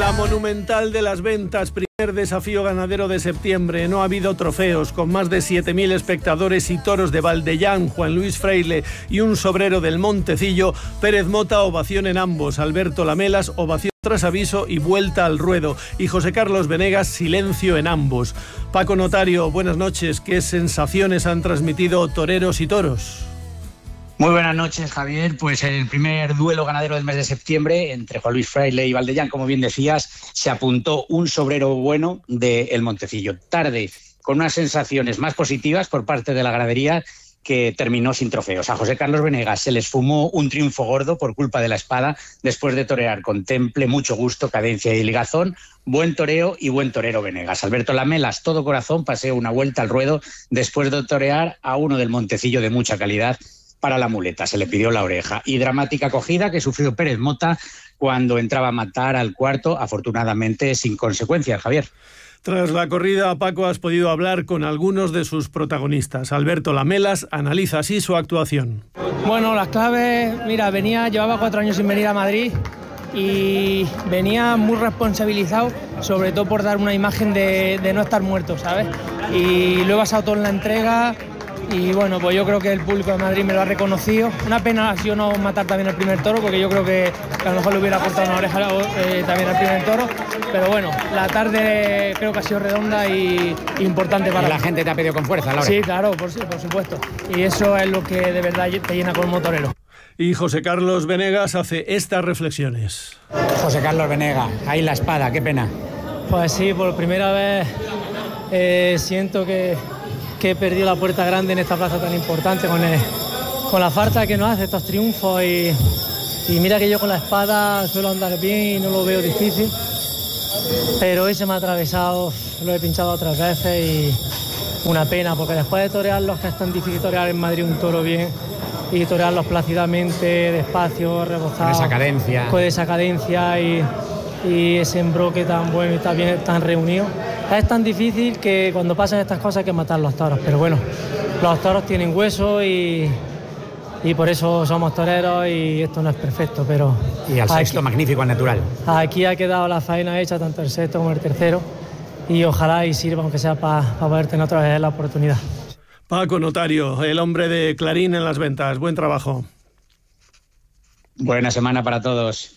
La Monumental de las Ventas, primer desafío ganadero de septiembre. No ha habido trofeos, con más de 7.000 espectadores y toros de Valdellán, Juan Luis Freile y un sobrero del Montecillo. Pérez Mota, ovación en ambos. Alberto Lamelas, ovación tras aviso y vuelta al ruedo. Y José Carlos Venegas, silencio en ambos. Paco Notario, buenas noches. ¿Qué sensaciones han transmitido toreros y toros? Muy buenas noches, Javier. Pues el primer duelo ganadero del mes de septiembre entre Juan Luis Freile y Valdellán, como bien decías, se apuntó un sobrero bueno del Montecillo. Tarde, con unas sensaciones más positivas por parte de la ganadería, que terminó sin trofeos. A José Carlos Venegas se les fumó un triunfo gordo por culpa de la espada, después de torear con temple, mucho gusto, cadencia y ligazón. Buen toreo y buen torero Venegas. Alberto Lamelas, todo corazón, paseó una vuelta al ruedo después de torear a uno del Montecillo de mucha calidad. Para la muleta se le pidió la oreja. Y dramática acogida que sufrió Pérez Mota cuando entraba a matar al cuarto, afortunadamente sin consecuencias, Javier. Tras la corrida, Paco, has podido hablar con algunos de sus protagonistas. Alberto Lamelas analiza así su actuación. Bueno, las claves, mira, llevaba 4 años sin venir a Madrid y venía muy responsabilizado, sobre todo por dar una imagen de no estar muerto, ¿sabes? Y lo he basado todo en la entrega. Y bueno, pues yo creo que el público de Madrid me lo ha reconocido. Una pena ha sido no matar también el primer toro, porque yo creo que a lo mejor le hubiera cortado una oreja también al primer toro. Pero bueno, la tarde creo que ha sido redonda y importante para la gente. Te ha pedido con fuerza, Laura. Sí, claro, por supuesto. Y eso es lo que de verdad te llena como torero. Y José Carlos Venegas hace estas reflexiones. José Carlos Venegas, ahí la espada, qué pena. Pues sí, por primera vez siento que he perdido la puerta grande en esta plaza tan importante con la falta que nos hace estos triunfos y mira que yo con la espada suelo andar bien y no lo veo difícil, pero hoy se me ha atravesado, lo he pinchado otras veces y una pena, porque después de torearlos, que es tan difícil torear en Madrid un toro bien y torearlos plácidamente, despacio, rebozado, con esa cadencia y ese embroque tan bueno y tan reunido. Es tan difícil que cuando pasan estas cosas hay que matar los toros, pero bueno, los toros tienen hueso y por eso somos toreros y esto no es perfecto, pero... Y al sexto magnífico, al natural. Aquí ha quedado la faena hecha, tanto el sexto como el tercero, y ojalá y sirva, aunque sea para poder tener otra vez la oportunidad. Paco Notario, el hombre de Clarín en las Ventas, buen trabajo. Buena semana para todos.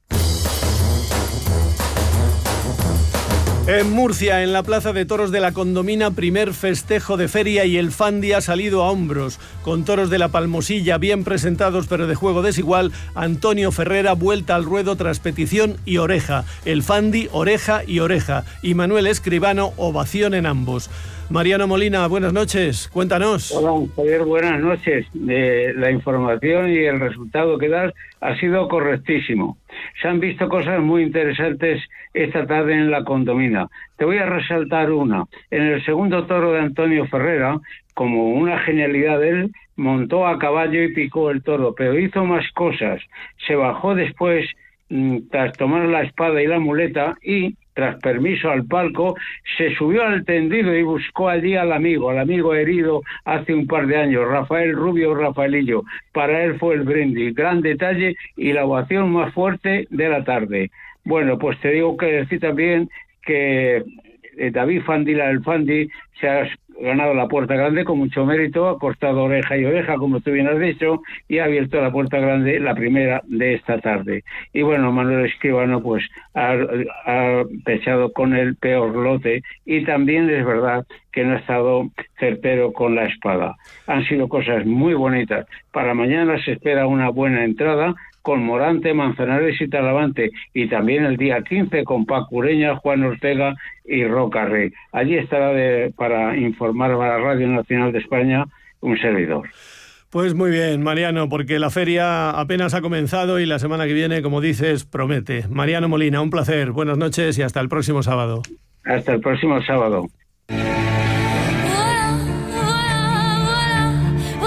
En Murcia, en la Plaza de Toros de la Condomina, primer festejo de feria y el Fandi ha salido a hombros. Con toros de la Palmosilla bien presentados pero de juego desigual, Antonio Ferrera vuelta al ruedo tras petición y oreja. El Fandi, oreja y oreja. Y Manuel Escribano, ovación en ambos. Mariano Molina, buenas noches, cuéntanos. Hola, Javier, buenas noches. La información y el resultado que das ha sido correctísimo. Se han visto cosas muy interesantes esta tarde en la Condomina. Te voy a resaltar una. En el segundo toro de Antonio Ferrera, como una genialidad de él, montó a caballo y picó el toro, pero hizo más cosas. Se bajó después, tras tomar la espada y la muleta, y tras permiso al palco, se subió al tendido y buscó allí al amigo herido hace un par de años, Rafael Rubio Rafaelillo. Para él fue el brindis, gran detalle y la ovación más fuerte de la tarde. Bueno, pues te digo que decir también que David Fandila, el Fandi, se ha ganado la puerta grande con mucho mérito, ha cortado oreja y oreja, como tú bien has dicho, y ha abierto la puerta grande, la primera de esta tarde. Y bueno, Manuel Escribano pues ha pechado con el peor lote y también es verdad que no ha estado certero con la espada. Han sido cosas muy bonitas. Para mañana se espera una buena entrada con Morante, Manzanares y Talavante, y también el día 15 con Paco Ureña, Juan Ortega y Roca Rey. Allí estará para informar a la Radio Nacional de España un servidor. Pues muy bien, Mariano, porque la feria apenas ha comenzado y la semana que viene, como dices, promete. Mariano Molina, un placer, buenas noches y hasta el próximo sábado. Hasta el próximo sábado. En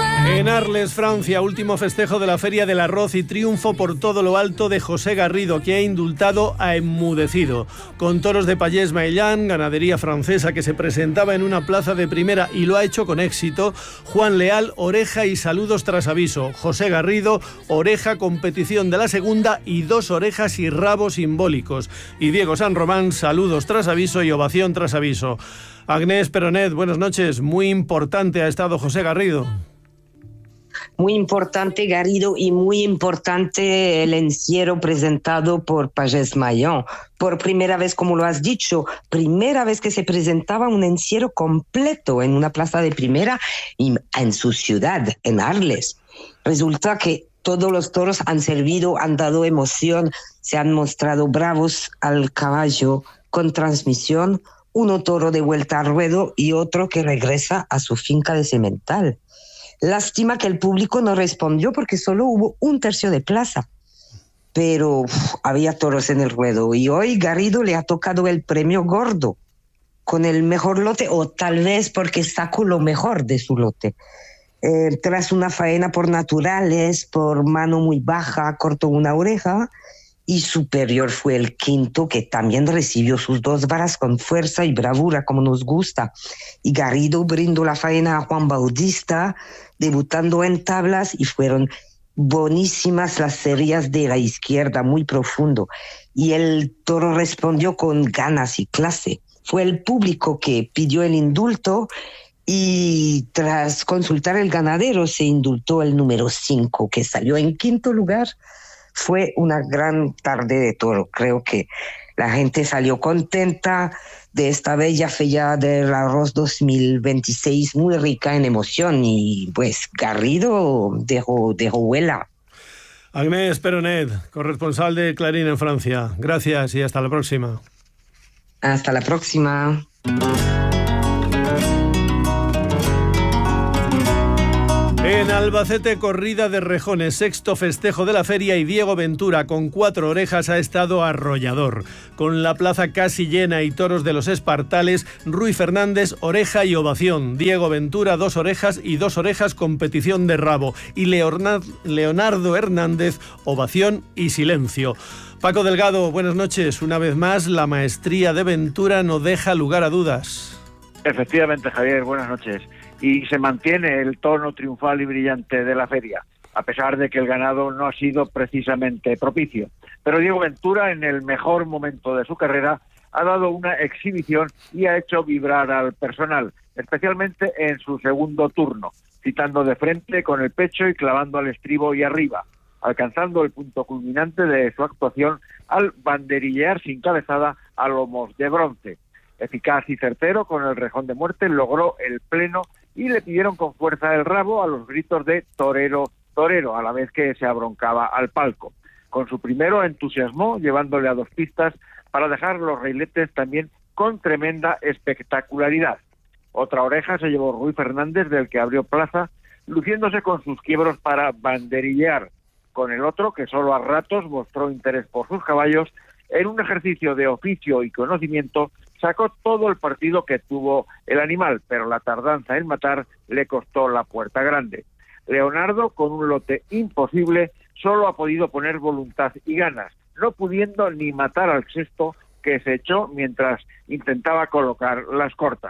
En Arles, Francia, último festejo de la Feria del Arroz y triunfo por todo lo alto de José Garrido, que ha indultado a Enmudecido. Con toros de Pallés Maillán, ganadería francesa que se presentaba en una plaza de primera y lo ha hecho con éxito, Juan Leal, oreja y saludos tras aviso. José Garrido, oreja, competición de la segunda y 2 orejas y rabos simbólicos. Y Diego San Román, saludos tras aviso y ovación tras aviso. Agnès Peronet, buenas noches. Muy importante ha estado José Garrido. Muy importante Garrido y muy importante el encierro presentado por Pallés Maillán. Por primera vez, como lo has dicho, primera vez que se presentaba un encierro completo en una plaza de primera y en su ciudad, en Arles. Resulta que todos los toros han servido, han dado emoción, se han mostrado bravos al caballo con transmisión, uno toro de vuelta al ruedo y otro que regresa a su finca de semental. Lástima que el público no respondió porque solo hubo 1/3 de plaza, pero había toros en el ruedo y hoy Garrido le ha tocado el premio gordo con el mejor lote, o tal vez porque sacó lo mejor de su lote. Tras una faena por naturales, por mano muy baja, cortó una oreja y superior fue el quinto, que también recibió sus 2 varas con fuerza y bravura como nos gusta. Y Garrido brindó la faena a Juan Bautista, debutando en tablas, y fueron buenísimas las series de la izquierda, muy profundo. Y el toro respondió con ganas y clase. Fue el público que pidió el indulto y tras consultar el ganadero se indultó el número 5, que salió en quinto lugar. Fue una gran tarde de toro. Creo que la gente salió contenta de esta bella feria del arroz 2026, muy rica en emoción, y pues Garrido dejó huella. Agnès Peronet, corresponsal de Clarín en Francia. Gracias y hasta la próxima. Hasta la próxima. En Albacete, corrida de rejones, 6º festejo de la feria, y Diego Ventura, con 4 orejas, ha estado arrollador. Con la plaza casi llena y toros de los espartales, Rui Fernández, oreja y ovación. Diego Ventura, 2 orejas y 2 orejas, competición de rabo. Y Leonardo Hernández, ovación y silencio. Paco Delgado, buenas noches. Una vez más, la maestría de Ventura no deja lugar a dudas. Efectivamente, Javier, buenas noches. Y se mantiene el tono triunfal y brillante de la feria, a pesar de que el ganado no ha sido precisamente propicio. Pero Diego Ventura, en el mejor momento de su carrera, ha dado una exhibición y ha hecho vibrar al personal, especialmente en su segundo turno, citando de frente con el pecho y clavando al estribo y arriba, alcanzando el punto culminante de su actuación al banderillear sin cabezada a lomos de bronce. Eficaz y certero, con el rejón de muerte logró el pleno y le pidieron con fuerza el rabo a los gritos de torero, torero, a la vez que se abroncaba al palco. Con su primero entusiasmó, llevándole a 2 pistas para dejar los reiletes también con tremenda espectacularidad. Otra oreja se llevó Rui Fernández, del que abrió plaza, luciéndose con sus quiebros para banderillear. Con el otro, que solo a ratos mostró interés por sus caballos, en un ejercicio de oficio y conocimiento, sacó todo el partido que tuvo el animal, pero la tardanza en matar le costó la puerta grande. Leonardo, con un lote imposible, solo ha podido poner voluntad y ganas, no pudiendo ni matar al sexto, que se echó mientras intentaba colocar las cortas.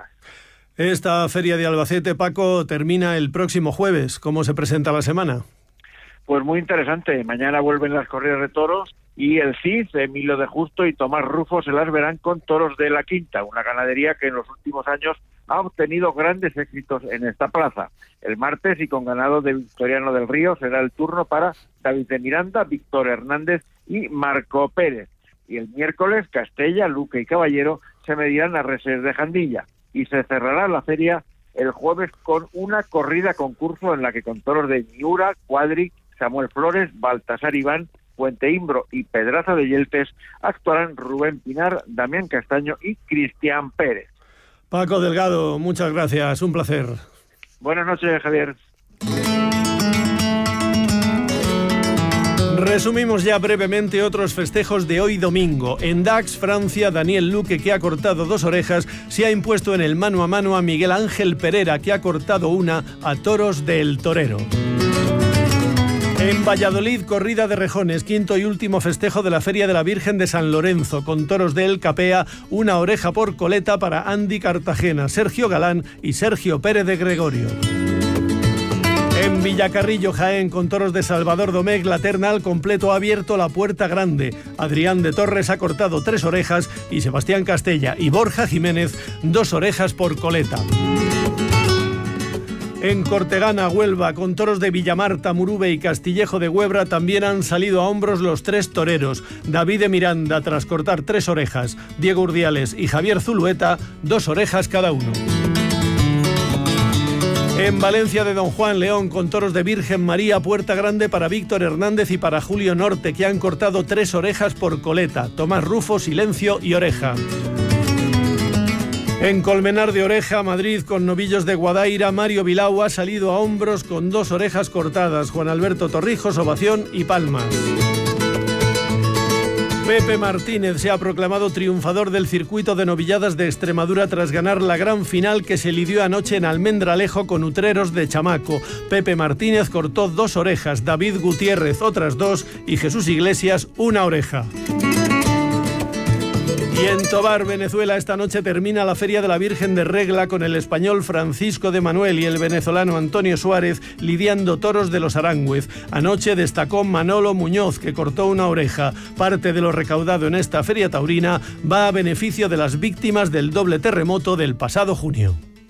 Esta feria de Albacete, Paco, termina el próximo jueves. ¿Cómo se presenta la semana? Pues muy interesante. Mañana vuelven las corridas de toros y el Cid, Emilio de Justo y Tomás Rufo se las verán con toros de la Quinta, una ganadería que en los últimos años ha obtenido grandes éxitos en esta plaza. El martes, y con ganado de Victoriano del Río, será el turno para David de Miranda, Víctor Hernández y Marco Pérez. Y el miércoles, Castella, Luque y Caballero se medirán a reses de Jandilla. Y se cerrará la feria el jueves con una corrida concurso en la que, con toros de Miura, Cuadri, Samuel Flores, Baltasar Iván, Puente Imbro y Pedraza de Yeltes, actuarán Rubén Pinar, Damián Castaño y Cristian Pérez. Paco Delgado, muchas gracias, un placer. Buenas noches, Javier. Resumimos ya brevemente otros festejos de hoy domingo. En Dax, Francia, Daniel Luque, que ha cortado 2 orejas, se ha impuesto en el mano a mano a Miguel Ángel Pereira, que ha cortado una a toros del Torero. En Valladolid, corrida de rejones, quinto y último festejo de la Feria de la Virgen de San Lorenzo, con toros de El Capea, una oreja por coleta para Andy Cartagena, Sergio Galán y Sergio Pérez de Gregorio. En Villacarrillo, Jaén, con toros de Salvador Domecq, la terna al completo ha abierto la Puerta Grande. Adrián de Torres ha cortado 3 orejas y Sebastián Castella y Borja Jiménez 2 orejas por coleta. En Cortegana, Huelva, con toros de Villamarta, Murube y Castillejo de Huebra, también han salido a hombros los 3 toreros. David de Miranda, tras cortar 3 orejas, Diego Urdiales y Javier Zulueta, 2 orejas cada uno. En Valencia de Don Juan, León, con toros de Virgen María, Puerta Grande para Víctor Hernández y para Julio Norte, que han cortado 3 orejas por coleta. Tomás Rufo, silencio y oreja. En Colmenar de Oreja, Madrid, con novillos de Guadaira, Mario Vilau ha salido a hombros con 2 orejas cortadas. Juan Alberto Torrijos, ovación y palmas. Pepe Martínez se ha proclamado triunfador del circuito de novilladas de Extremadura tras ganar la gran final que se lidió anoche en Almendralejo con Utreros de Chamaco. Pepe Martínez cortó 2 orejas, David Gutiérrez otras 2 y Jesús Iglesias 1 oreja. Y en Tobar, Venezuela, esta noche termina la Feria de la Virgen de Regla con el español Francisco de Manuel y el venezolano Antonio Suárez lidiando toros de los Aránguez. Anoche destacó Manolo Muñoz, que cortó 1 oreja. Parte de lo recaudado en esta feria taurina va a beneficio de las víctimas del doble terremoto del pasado junio.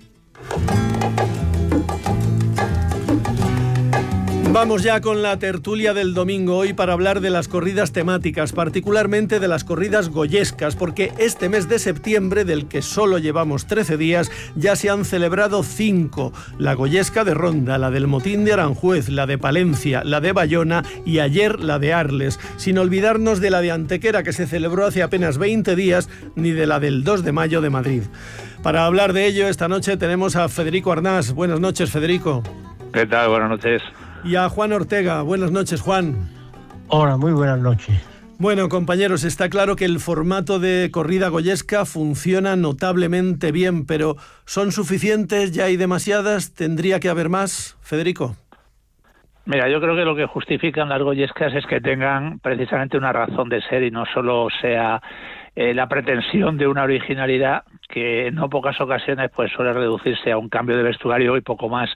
Vamos ya con la tertulia del domingo hoy para hablar de las corridas temáticas, particularmente de las corridas goyescas, porque este mes de septiembre, del que solo llevamos 13 días, ya se han celebrado 5. La goyesca de Ronda, la del Motín de Aranjuez, la de Palencia, la de Bayona y ayer la de Arles, sin olvidarnos de la de Antequera, que se celebró hace apenas 20 días, ni de la del 2 de mayo de Madrid. Para hablar de ello, esta noche tenemos a Federico Arnás. Buenas noches, Federico. ¿Qué tal? Buenas noches. Y a Juan Ortega. Buenas noches, Juan. Hola, muy buenas noches. Bueno, compañeros, está claro que el formato de corrida goyesca funciona notablemente bien, pero ¿son suficientes? ¿Ya hay demasiadas? ¿Tendría que haber más? Federico. Mira, yo creo que lo que justifican las goyescas es que tengan precisamente una razón de ser y no solo sea la pretensión de una originalidad que en no pocas ocasiones pues suele reducirse a un cambio de vestuario y poco más.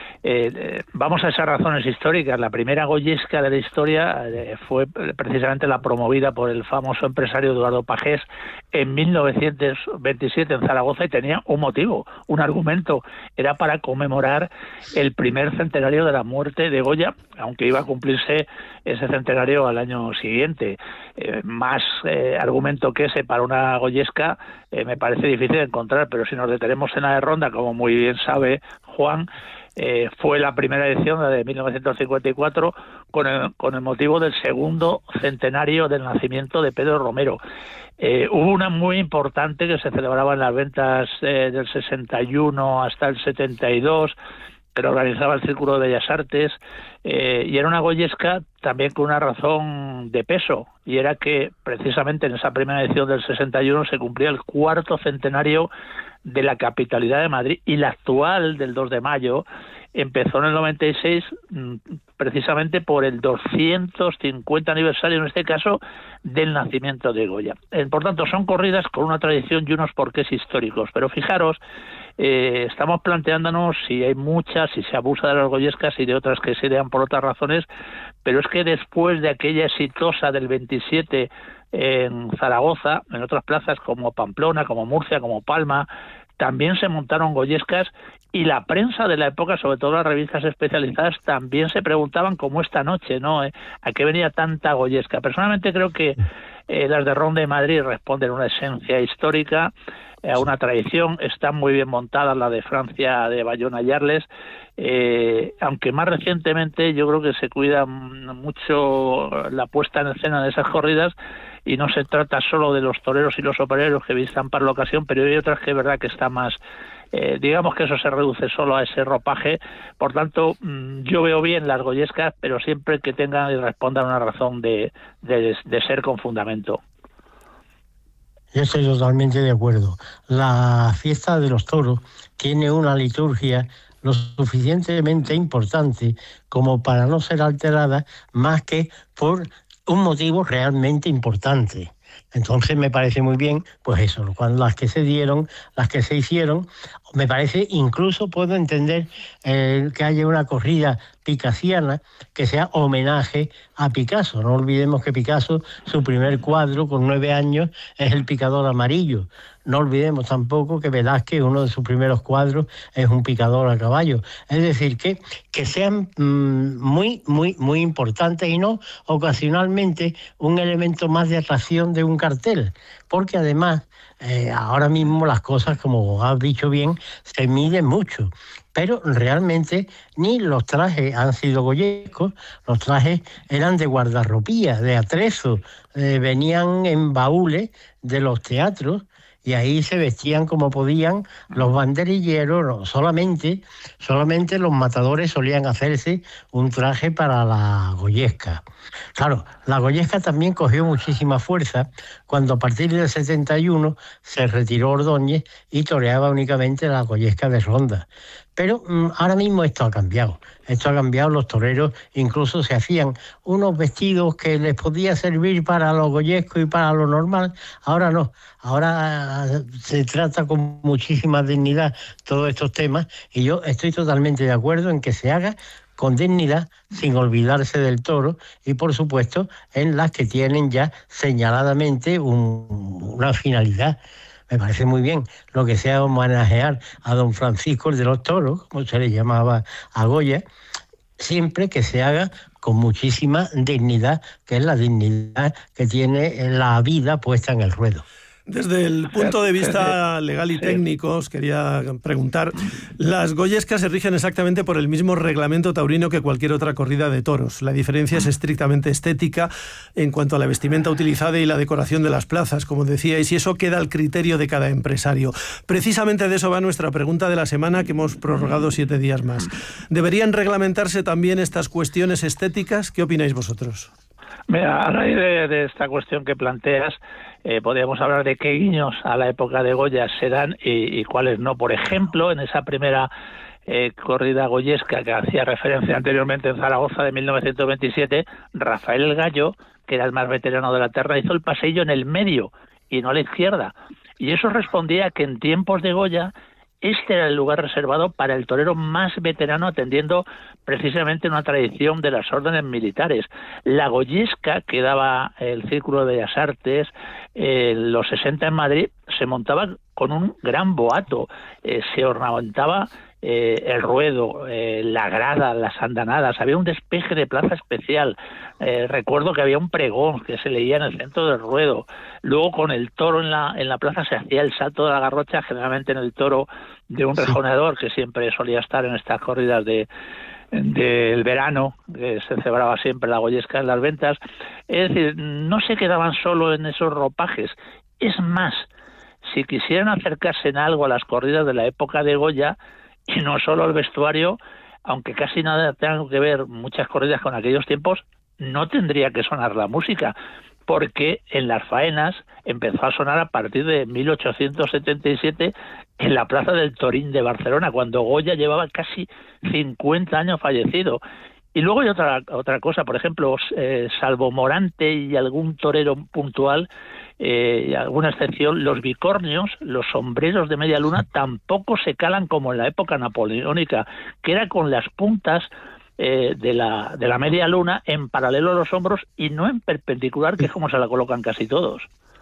Vamos a esas razones históricas. La primera goyesca de la historia fue precisamente la promovida por el famoso empresario Eduardo Pagés en 1927 en Zaragoza y tenía un motivo, un argumento. Era para conmemorar el primer centenario de la muerte de Goya, aunque iba a cumplirse ese centenario al año siguiente. Más argumento que ese para una goyesca me parece difícil de encontrar, pero si nos detenemos en la de Ronda, como muy bien sabe Juan, fue la primera edición, la de 1954, con el motivo del segundo centenario del nacimiento de Pedro Romero. Hubo una muy importante que se celebraba en las ventas del 61 hasta el 72, que lo organizaba el Círculo de Bellas Artes, y era una goyesca también con una razón de peso, y era que precisamente en esa primera edición del 61 se cumplía el 4º centenario de la capitalidad de Madrid, y la actual del 2 de mayo empezó en el 96 precisamente por el 250 aniversario, en este caso, del nacimiento de Goya. Por tanto, son corridas con una tradición y unos porqués históricos, pero fijaros, estamos planteándonos si hay muchas, si se abusa de las goyescas y de otras que se dan por otras razones, pero es que después de aquella exitosa del 27 en Zaragoza, en otras plazas como Pamplona, como Murcia, como Palma, también se montaron goyescas y la prensa de la época, sobre todo las revistas especializadas, también se preguntaban, como esta noche, ¿no? ¿A qué venía tanta goyesca? Personalmente creo que las de Ronda y Madrid responden a una esencia histórica, a una tradición. Están muy bien montadas la de Francia, de Bayona y Arles, aunque más recientemente yo creo que se cuida mucho la puesta en escena de esas corridas y no se trata solo de los toreros y los opereros que vistan para la ocasión, pero hay otras que es verdad que está más, digamos que eso se reduce solo a ese ropaje. Por tanto, yo veo bien las goyescas, pero siempre que tengan y respondan a una razón de ser con fundamento. Yo estoy totalmente de acuerdo. La fiesta de los toros tiene una liturgia lo suficientemente importante como para no ser alterada más que por un motivo realmente importante. Entonces me parece muy bien, pues eso, cuando las que se dieron, las que se hicieron, me parece, incluso puedo entender que haya una corrida picasiana que sea homenaje a Picasso. No olvidemos que Picasso, su primer cuadro con 9 años es El picador amarillo. No olvidemos tampoco que Velázquez, uno de sus primeros cuadros, es un picador a caballo. Es decir, que sean muy, muy, muy importantes y no ocasionalmente un elemento más de atracción de un cartel. Porque además, ahora mismo las cosas, como has dicho bien, se miden mucho. Pero realmente ni los trajes han sido goyescos, los trajes eran de guardarropía, de atrezo, venían en baúles de los teatros, y ahí se vestían como podían los banderilleros. Solamente los matadores solían hacerse un traje para la goyesca. Claro, la goyesca también cogió muchísima fuerza cuando a partir del 71 se retiró Ordóñez y toreaba únicamente la goyesca de ronda. Pero ahora mismo esto ha cambiado. Los toreros incluso se hacían unos vestidos que les podía servir para lo goyesco y para lo normal. Ahora no, ahora se trata con muchísima dignidad todos estos temas, y yo estoy totalmente de acuerdo en que se haga con dignidad, sin olvidarse del toro, y por supuesto en las que tienen ya señaladamente una finalidad. Me parece muy bien lo que sea homenajear a don Francisco el de los Toros, como se le llamaba a Goya, siempre que se haga con muchísima dignidad, que es la dignidad que tiene la vida puesta en el ruedo. Desde el punto de vista legal y técnico, os quería preguntar, las goyescas se rigen exactamente por el mismo reglamento taurino que cualquier otra corrida de toros. La diferencia es estrictamente estética en cuanto a la vestimenta utilizada y la decoración de las plazas, como decíais, y eso queda al criterio de cada empresario. Precisamente de eso va nuestra pregunta de la semana, que hemos prorrogado 7 días más. ¿Deberían reglamentarse también estas cuestiones estéticas? ¿Qué opináis vosotros? Mira, a raíz de esta cuestión que planteas, podríamos hablar de qué guiños a la época de Goya se dan y cuáles no. Por ejemplo, en esa primera corrida goyesca que hacía referencia anteriormente en Zaragoza de 1927, Rafael el Gallo, que era el más veterano de la terra, hizo el paseillo en el medio y no a la izquierda. Y eso respondía a que en tiempos de Goya este era el lugar reservado para el torero más veterano, atendiendo precisamente una tradición de las órdenes militares. La goyesca, que daba el Círculo de Bellas Artes, los 60 en Madrid, se montaba con un gran boato, se ornamentaba el ruedo, la grada, las andanadas, había un despeje de plaza especial. Recuerdo que había un pregón que se leía en el centro del ruedo. Luego, con el toro en la plaza, se hacía el salto de la garrocha, generalmente en el toro de un rejoneador, que siempre solía estar en estas corridas del verano, que se celebraba siempre la goyesca en las ventas. Es decir, no se quedaban solo en esos ropajes. Es más, si quisieran acercarse en algo a las corridas de la época de Goya, y no solo el vestuario, aunque casi nada tenga que ver muchas corridas con aquellos tiempos, no tendría que sonar la música, porque en las faenas empezó a sonar a partir de 1877 en la Plaza del Torín de Barcelona, cuando Goya llevaba casi 50 años fallecido. Y luego hay otra cosa, por ejemplo, salvo Morante y algún torero puntual, y alguna excepción, los bicornios, los sombreros de media luna, tampoco se calan como en la época napoleónica, que era con las puntas de la media luna en paralelo a los hombros y no en perpendicular, que es como se la colocan casi todos.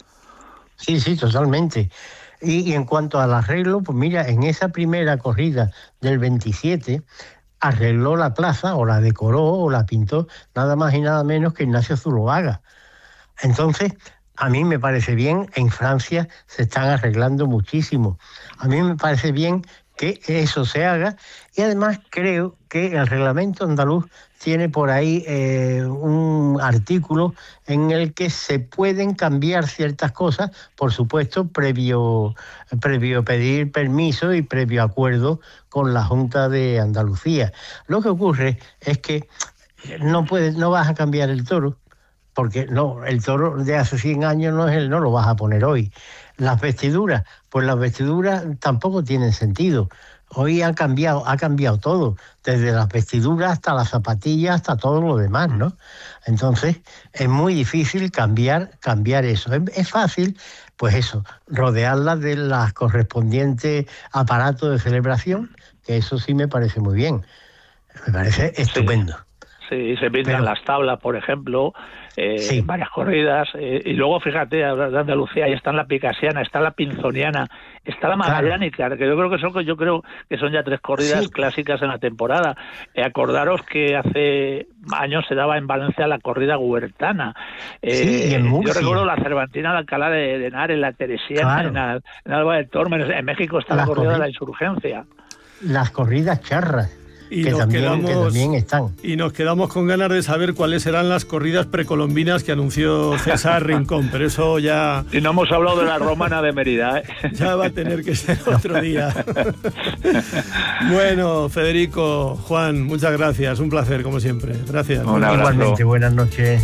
Sí, totalmente. Y en cuanto al arreglo, pues mira, en esa primera corrida del 27 arregló la plaza, o la decoró, o la pintó, nada más y nada menos que Ignacio Zuloaga. Entonces, a mí me parece bien, en Francia se están arreglando muchísimo. A mí me parece bien que eso se haga, y además creo que el reglamento andaluz tiene por ahí un artículo en el que se pueden cambiar ciertas cosas, por supuesto, previo pedir permiso y previo acuerdo con la Junta de Andalucía. Lo que ocurre es que no vas a cambiar el toro, porque no, el toro de hace 100 años no lo vas a poner hoy. Las vestiduras, pues las vestiduras tampoco tienen sentido. Hoy ha cambiado todo, desde las vestiduras hasta las zapatillas, hasta todo lo demás, ¿no? Entonces, es muy difícil cambiar eso. Es fácil, pues eso, rodearlas de las correspondientes aparatos de celebración, que eso sí me parece muy bien. Me parece estupendo. Sí, se pintan las tablas, por ejemplo, varias corridas, y luego fíjate, de Andalucía, ahí está la picasiana, está la pinzoniana, está la magallánica, que yo creo que son ya 3 corridas clásicas en la temporada. Acordaros que hace años se daba en Valencia la corrida huertana. Y en Murcia. Yo recuerdo la Cervantina de Alcalá de Henares, la Teresiana, en Alba del Tormes. En México está la corrida de la Insurgencia. Las corridas charras. Y que también están. Y nos quedamos con ganas de saber cuáles serán las corridas precolombinas que anunció César Rincón, pero eso ya... Y no hemos hablado de la romana de Mérida, ¿eh? Ya va a tener que ser otro día. Bueno, Federico, Juan, muchas gracias, un placer como siempre. Gracias. Igualmente, buenas noches.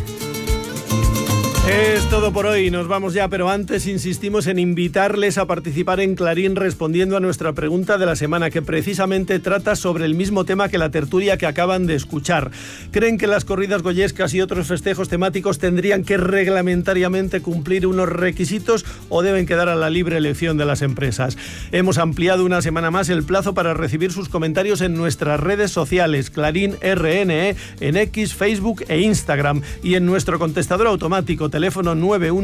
Es todo por hoy, nos vamos ya, pero antes insistimos en invitarles a participar en Clarín respondiendo a nuestra pregunta de la semana, que precisamente trata sobre el mismo tema que la tertulia que acaban de escuchar. ¿Creen que las corridas goyescas y otros festejos temáticos tendrían que reglamentariamente cumplir unos requisitos o deben quedar a la libre elección de las empresas? Hemos ampliado una semana más el plazo para recibir sus comentarios en nuestras redes sociales, Clarín RNE, en X, Facebook e Instagram, y en nuestro contestador automático, teléfono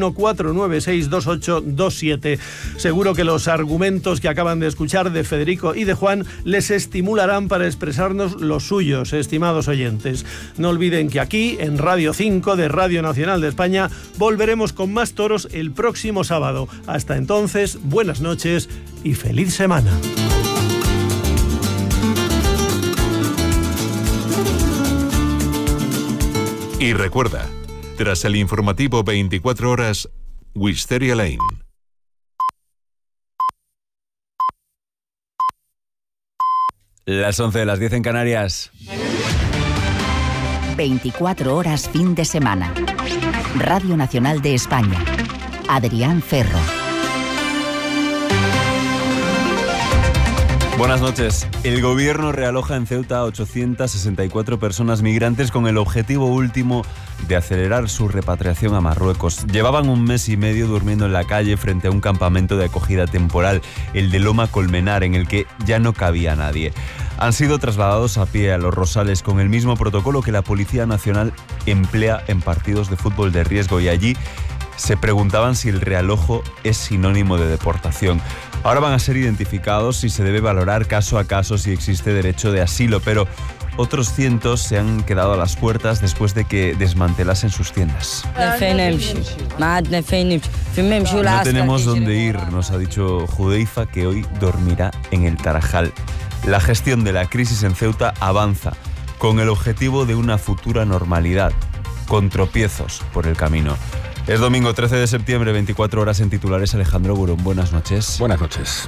914962827. Seguro que los argumentos que acaban de escuchar de Federico y de Juan les estimularán para expresarnos los suyos, estimados oyentes. No olviden que aquí, en Radio 5 de Radio Nacional de España, volveremos con más toros el próximo sábado. Hasta entonces, buenas noches y feliz semana. Y recuerda, tras el informativo 24 horas, Wisteria Lane. Las 11 de las 10 en Canarias. 24 horas fin de semana. Radio Nacional de España. Adrián Ferro. Buenas noches. El gobierno realoja en Ceuta a 864 personas migrantes con el objetivo último de acelerar su repatriación a Marruecos. Llevaban un mes y medio durmiendo en la calle frente a un campamento de acogida temporal, el de Loma Colmenar, en el que ya no cabía nadie. Han sido trasladados a pie a Los Rosales con el mismo protocolo que la Policía Nacional emplea en partidos de fútbol de riesgo, y allí se preguntaban si el realojo es sinónimo de deportación. Ahora van a ser identificados y se debe valorar caso a caso si existe derecho de asilo, pero otros cientos se han quedado a las puertas después de que desmantelasen sus tiendas. No tenemos dónde ir, nos ha dicho Judeifa, que hoy dormirá en el Tarajal. La gestión de la crisis en Ceuta avanza con el objetivo de una futura normalidad, con tropiezos por el camino. Es domingo 13 de septiembre, 24 horas en titulares. Alejandro Burón, buenas noches. Buenas noches.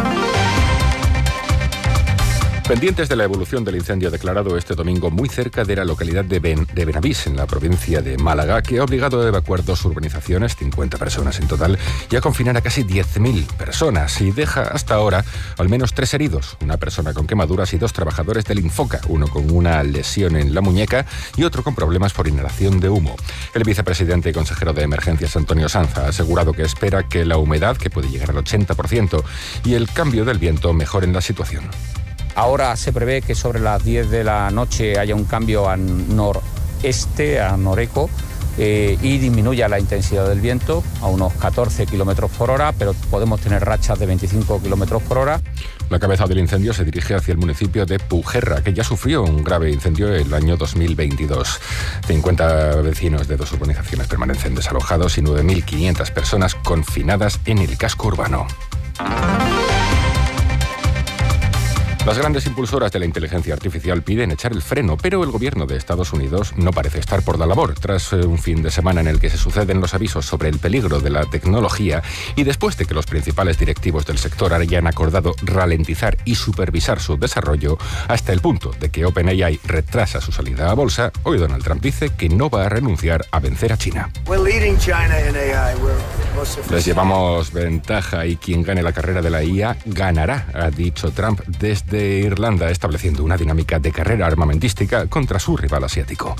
Pendientes de la evolución del incendio declarado este domingo muy cerca de la localidad de Benavís, en la provincia de Málaga, que ha obligado a evacuar 2 urbanizaciones, 50 personas en total, y a confinar a casi 10.000 personas, y deja hasta ahora al menos 3 heridos, una persona con quemaduras y 2 trabajadores del Infoca, uno con una lesión en la muñeca y otro con problemas por inhalación de humo. El vicepresidente y consejero de Emergencias, Antonio Sanz, ha asegurado que espera que la humedad, que puede llegar al 80%, y el cambio del viento mejoren la situación. Ahora se prevé que sobre las 10 de la noche haya un cambio a noreste, a noreco, y disminuya la intensidad del viento a unos 14 kilómetros por hora, pero podemos tener rachas de 25 kilómetros por hora. La cabeza del incendio se dirige hacia el municipio de Pujerra, que ya sufrió un grave incendio el año 2022. 50 vecinos de 2 urbanizaciones permanecen desalojados y 9.500 personas confinadas en el casco urbano. Las grandes impulsoras de la inteligencia artificial piden echar el freno, pero el gobierno de Estados Unidos no parece estar por la labor. Tras un fin de semana en el que se suceden los avisos sobre el peligro de la tecnología y después de que los principales directivos del sector hayan acordado ralentizar y supervisar su desarrollo hasta el punto de que OpenAI retrasa su salida a bolsa, hoy Donald Trump dice que no va a renunciar a vencer a China. Les llevamos ventaja y quien gane la carrera de la IA ganará, ha dicho Trump desde Irlanda, estableciendo una dinámica de carrera armamentística contra su rival asiático.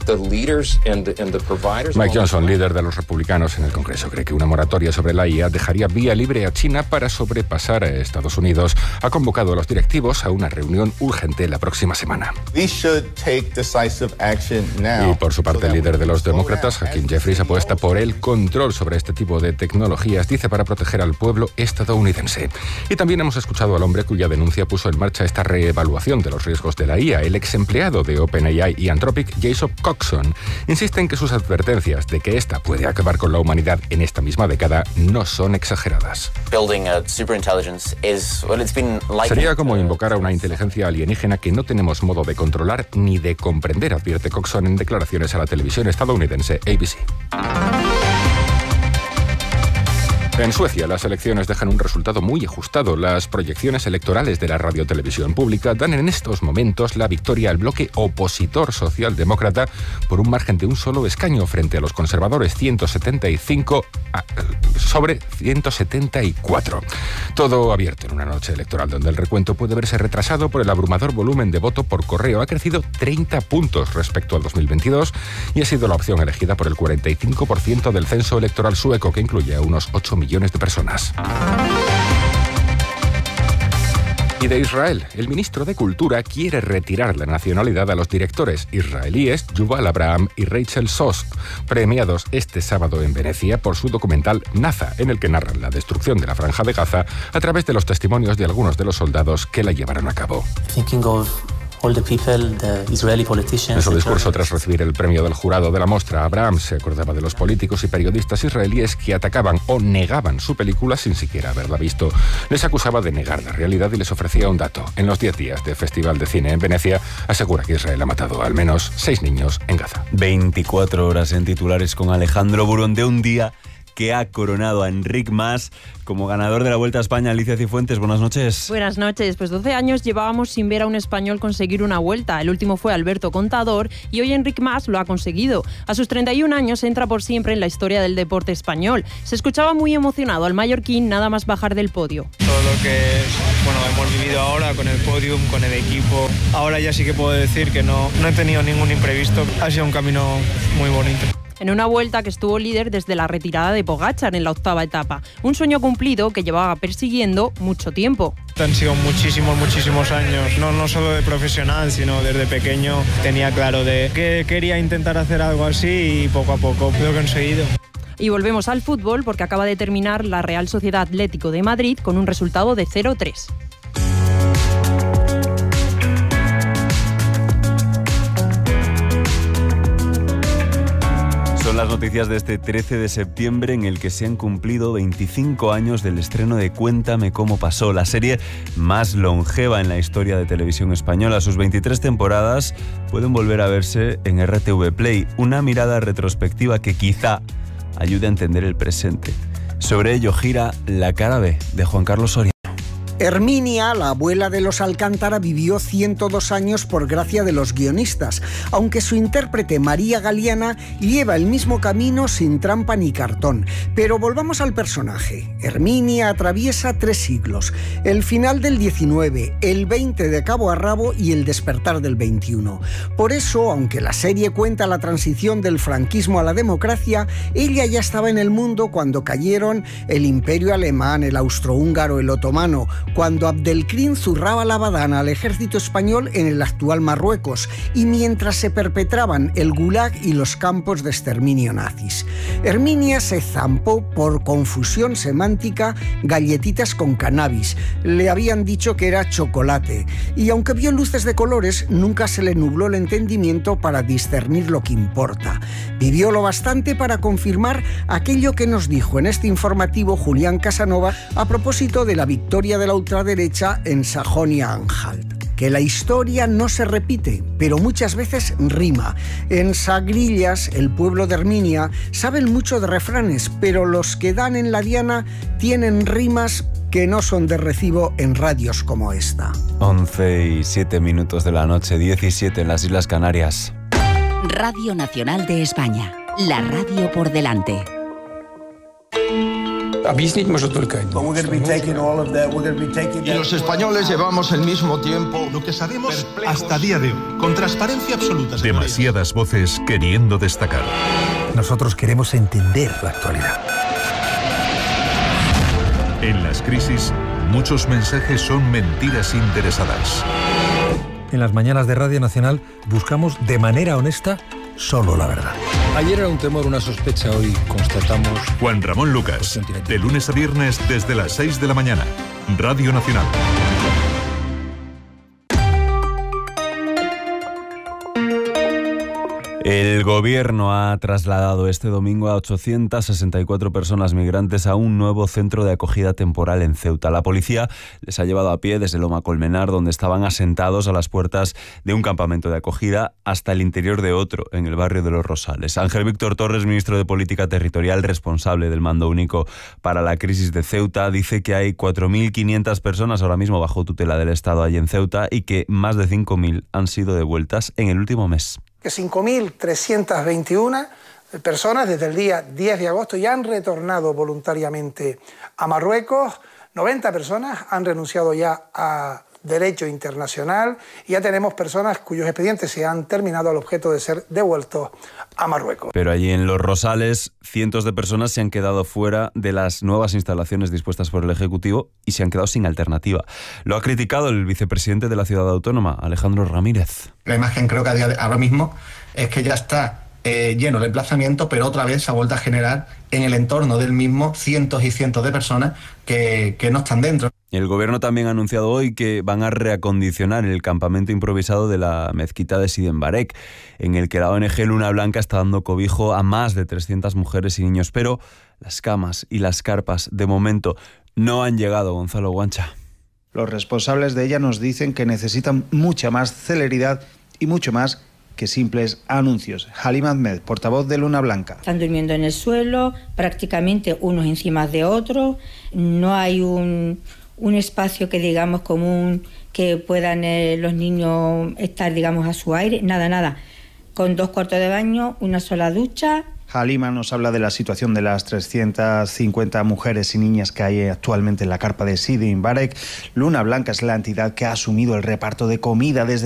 Mike Johnson, líder de los republicanos en el Congreso, cree que una moratoria sobre la IA dejaría vía libre a China para sobrepasar a Estados Unidos. Ha convocado a los directivos a una reunión urgente la próxima semana. Y por su parte, el líder de los demócratas, Hakeem Jeffries, apuesta por el control sobre este tipo de tecnologías, dice, para proteger al pueblo estadounidense. Y también hemos escuchado al hombre cuya denuncia puso en marcha esta reevaluación de los riesgos de la IA. El ex empleado de OpenAI y Anthropic, Jason Coxon, insiste en que sus advertencias de que esta puede acabar con la humanidad en esta misma década no son exageradas. Sería como invocar a una inteligencia alienígena que no tenemos modo de controlar ni de comprender, advierte Coxon en declaraciones a la televisión estadounidense ABC. En Suecia, las elecciones dejan un resultado muy ajustado. Las proyecciones electorales de la radiotelevisión pública dan en estos momentos la victoria al bloque opositor socialdemócrata por un margen de un solo escaño frente a los conservadores, 175 sobre 174. Todo abierto en una noche electoral donde el recuento puede verse retrasado por el abrumador volumen de voto por correo. Ha crecido 30 puntos respecto al 2022 y ha sido la opción elegida por el 45% del censo electoral sueco, que incluye a unos 8 millones de personas. Y de Israel, el ministro de Cultura quiere retirar la nacionalidad a los directores israelíes Yuval Abraham y Rachel Zosk, premiados este sábado en Venecia por su documental Naza, en el que narran la destrucción de la Franja de Gaza a través de los testimonios de algunos de los soldados que la llevaron a cabo. En su discurso tras recibir el premio del jurado de la mostra, Abraham se acordaba de los políticos y periodistas israelíes que atacaban o negaban su película sin siquiera haberla visto. Les acusaba de negar la realidad y les ofrecía un dato. En los 10 días de Festival de Cine en Venecia, asegura que Israel ha matado al menos 6 niños en Gaza. 24 horas en titulares con Alejandro Burón, de un día que ha coronado a Enric Mas como ganador de la Vuelta a España. Alicia Cifuentes, buenas noches. Buenas noches. Pues 12 años llevábamos sin ver a un español conseguir una Vuelta. El último fue Alberto Contador y hoy Enric Mas lo ha conseguido. A sus 31 años entra por siempre en la historia del deporte español. Se escuchaba muy emocionado al mallorquín nada más bajar del podio. Todo lo que hemos vivido ahora con el podium, con el equipo, ahora ya sí que puedo decir que no he tenido ningún imprevisto. Ha sido un camino muy bonito. En una Vuelta que estuvo líder desde la retirada de Pogačar en la 8ª etapa. Un sueño cumplido que llevaba persiguiendo mucho tiempo. Han sido muchísimos años, no solo de profesional, sino desde pequeño tenía claro de que quería intentar hacer algo así y poco a poco lo he conseguido. Y volvemos al fútbol porque acaba de terminar la Real Sociedad Atlético de Madrid con un resultado de 0-3. Son las noticias de este 13 de septiembre en el que se han cumplido 25 años del estreno de Cuéntame cómo pasó, la serie más longeva en la historia de televisión española. Sus 23 temporadas pueden volver a verse en RTV Play, una mirada retrospectiva que quizá ayude a entender el presente. Sobre ello gira La cara B, de Juan Carlos Soriano. Herminia, la abuela de los Alcántara, vivió 102 años por gracia de los guionistas, aunque su intérprete María Galeana lleva el mismo camino sin trampa ni cartón. Pero volvamos al personaje. Herminia atraviesa 3 siglos, el final del 19, el 20 de cabo a rabo y el despertar del 21. Por eso, aunque la serie cuenta la transición del franquismo a la democracia, ella ya estaba en el mundo cuando cayeron el Imperio Alemán, el Austrohúngaro, el Otomano, cuando Abdelkrim zurraba la badana al ejército español en el actual Marruecos y mientras se perpetraban el Gulag y los campos de exterminio nazis. Herminia se zampó por confusión semántica galletitas con cannabis. Le habían dicho que era chocolate y aunque vio luces de colores, nunca se le nubló el entendimiento para discernir lo que importa. Vivió lo bastante para confirmar aquello que nos dijo en este informativo Julián Casanova a propósito de la victoria de la ultraderecha en Sajonia-Anhalt. Que la historia no se repite, pero muchas veces rima. En Sagrillas, el pueblo de Herminia, saben mucho de refranes, pero los que dan en la diana tienen rimas que no son de recibo en radios como esta. 11:07 de la noche, 17 en las Islas Canarias. Radio Nacional de España, la radio por delante. Y los españoles llevamos el mismo tiempo. Lo que sabemos hasta día de hoy, con transparencia absoluta. Demasiadas voces queriendo destacar. Nosotros queremos entender la actualidad. En las crisis, muchos mensajes son mentiras interesadas. En las mañanas de Radio Nacional buscamos de manera honesta solo la verdad. Ayer era un temor, una sospecha, hoy constatamos... Juan Ramón Lucas, de lunes a viernes desde las 6 de la mañana. Radio Nacional. El gobierno ha trasladado este domingo a 864 personas migrantes a un nuevo centro de acogida temporal en Ceuta. La policía les ha llevado a pie desde Loma Colmenar, donde estaban asentados a las puertas de un campamento de acogida, hasta el interior de otro, en el barrio de Los Rosales. Ángel Víctor Torres, ministro de Política Territorial, responsable del Mando Único para la crisis de Ceuta, dice que hay 4.500 personas ahora mismo bajo tutela del Estado allí en Ceuta y que más de 5.000 han sido devueltas en el último mes. Que 5.321 personas desde el día 10 de agosto ya han retornado voluntariamente a Marruecos, 90 personas han renunciado ya a derecho internacional y ya tenemos personas cuyos expedientes se han terminado al objeto de ser devueltos a Marruecos. Pero allí en Los Rosales, cientos de personas se han quedado fuera de las nuevas instalaciones dispuestas por el Ejecutivo y se han quedado sin alternativa. Lo ha criticado el vicepresidente de la ciudad autónoma, Alejandro Ramírez. La imagen creo que ahora mismo es que ya está lleno de emplazamiento, pero otra vez se ha vuelto a generar en el entorno del mismo cientos y cientos de personas que no están dentro. El gobierno también ha anunciado hoy que van a reacondicionar el campamento improvisado de la mezquita de Sidi Mbarek, en el que la ONG Luna Blanca está dando cobijo a más de 300 mujeres y niños. Pero las camas y las carpas, de momento, no han llegado, Gonzalo Guancha. Los responsables de ella nos dicen que necesitan mucha más celeridad y mucho más que simples anuncios. Halima Ahmed, portavoz de Luna Blanca. Están durmiendo en el suelo, prácticamente unos encima de otros. No hay un espacio que digamos común que puedan los niños estar digamos a su aire. Nada. Con 2 cuartos de baño, una sola ducha. Halima nos habla de la situación de las 350 mujeres y niñas que hay actualmente en la carpa de Sidi Mbarek. Luna Blanca es la entidad que ha asumido el reparto de comida desde